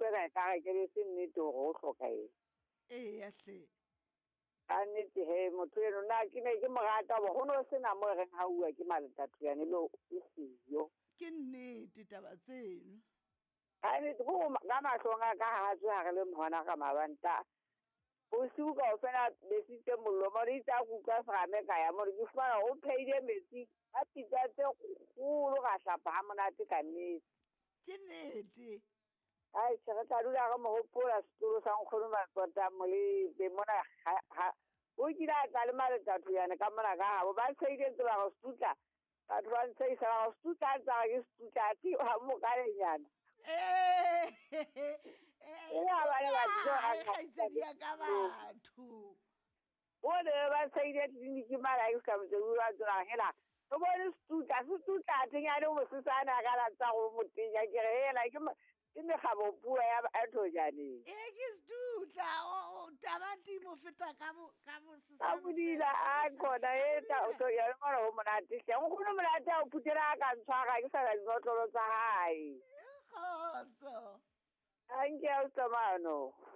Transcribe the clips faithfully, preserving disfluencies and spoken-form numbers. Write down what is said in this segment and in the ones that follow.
tsena ka ga ke le se nnete go hloka e ee ya hle a nnete he motho eno na ke ne ke mogata bo go no sena mo reng ha uwa ke maletatu ya ne lo e siyo ke nnete taba tseno a nnete go ga mahlong a ka ha tswe ha re le mona ka mabanta bosiu ka o fela besitse mollo mo re tsa kutlwa serame ka ya mo re ke fumana go pheile metsi a pitsa tse kgolo ga hlapa ha monate ka nnete ke nnete ai tshe tla dula ga mogopola setolo sa nkgono matsota mo le be mona ha o kila tla le maletatu yana ka mona ka habo ba tseile tse ba go stutla batho ba ntse isa go stutla tsa ke stutla ti ha mo ka lenyana eh ya ba le ba tso ga khaitsedi ya ka batho o le ba tseile tliniki mara e ka motse o ba tsara hela o bone stutla stutla tenya le mo sesana ka la tsa go motenya ke re hela ke ke me ga bo bua ya a tlo jane e ke stutla o tabati mo feta ka bo ka bo a bodila a kona e ta o to ya mo ro mo na ti se go no mo na ta o putela ka ntshwaga ke sa di notlolo tsa hae khotso anke o tsamano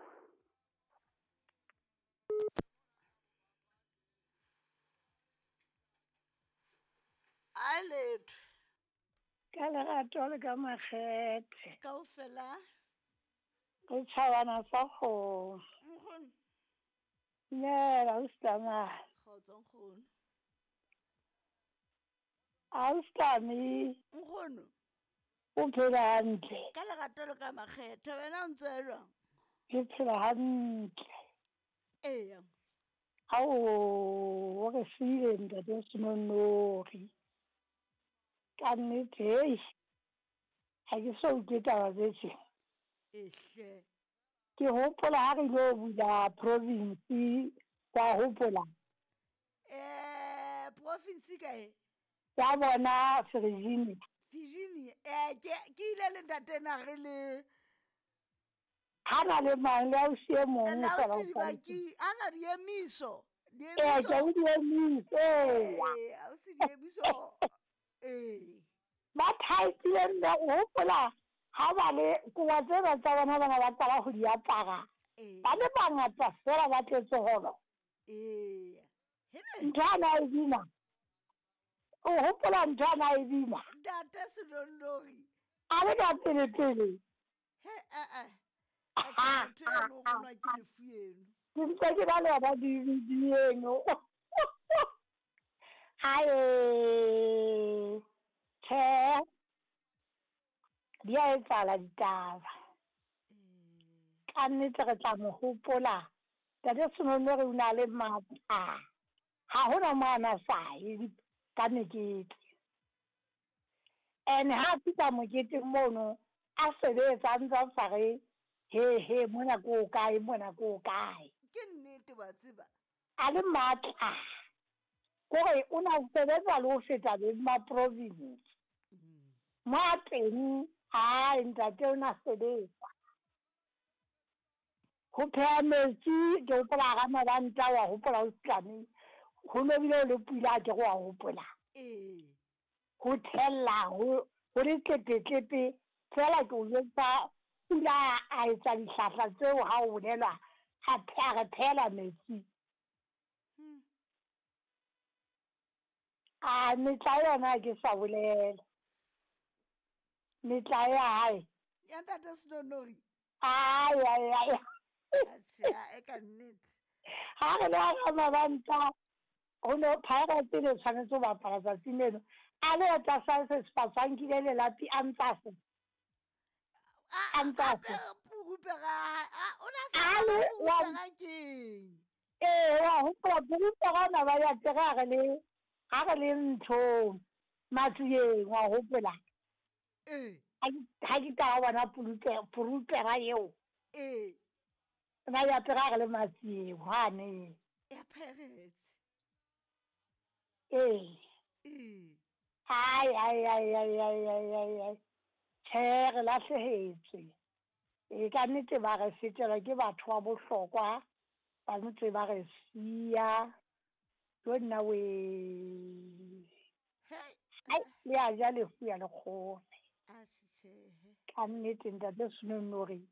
alet ka lerato le ka makgethe ka o fela go tšhabana sa go nkgono nela o stama khotso nkgono a o stame nkgono o phela hantle ka lerato le ka makgethe wena o ntse jwang ke phela hantle ee ao re file ntate Senonori ka nnete hei ga ke so ke taba tse ehle ke hopola ha re lo bula province wa hopola eh province ka e ya bona Virginia Virginia eh ke ke ile le ntate na re le hana le mang le o sie mong la fela o o se sa di ki ana di emiso di eh ke emiso di emise eh a o se di emiso eh ba thaipile nne o hopola ha ba le kowa tsena tsa bona bana ba tala go di apara ba le bangata fela ba tletse golo eh hele nthana e bina o hopola nthana e bina ntate Senonori a le ka pele pele he eh eh a tla motho eno go nwa ke lefu eno ke ntse ke ba le ba di di eno hae che di a etsala ditaba ka nnete re tla mo hopola tate Senonori o na le matla ha hona moana sae ka mekete and ha fita moketeng mono a sebetsa ntse a sa re he he mona ko kae mona ko kae ke nnete ba tseba a le matla kore o na sebetsa le ho feta le ma province mo a teng ha ntate o na sebetsa go pheha metsi ke gopola ga mabanta wa gopola o siame go lebile le pula ke go a gopola ee go thella go re tlepe-tlepe fela ke o jetsa pula a etsa dihlahla tseo ha o bolelwa a phea re phela metsi a metla yona ke sa bolela metla ya hae ya ntate Senonori ai ai ai atšha e ka nnete ha re le ga mabanta go no phaega le tshwanetse go bapala tsatsing leno a le etsa sa se sefasankile le lapi a ntsase a ntsase purupega o na sa ale wa purupega keng ee wa gopola purupega na ba ya tega ga le ga re le ntho matsuyeng wa gopola ee ga ke ka bona purupega eo ee na ya tega ga le matsuyeng gane ya pheretse ee ee ai ai ai ai ai ai ai ai tšhe re latlhegetswe e ka nnete ba re fetelwa ke batho ba bohlokwa ba ntse ba re sia yo nna we le a ja lefu ya lekgone a tšhe ka nnete ntate Senonori